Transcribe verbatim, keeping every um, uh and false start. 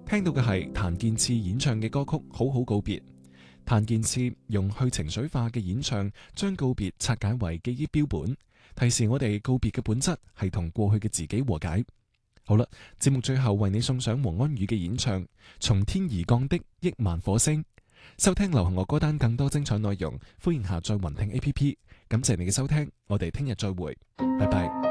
聽到嘅係譚健次演唱嘅歌曲《好好告別》。譚健次用去情緒化嘅演唱，將告別拆解為記憶標本，提示我哋告別嘅本質係同過去嘅自己和解。好啦，節目最後為你送上黃安宇嘅演唱《從天而降的億萬火星》。收聽流行樂歌單更多精彩內容，歡迎下載雲聽 A P P。感謝你嘅收聽，我哋聽日再會，拜拜。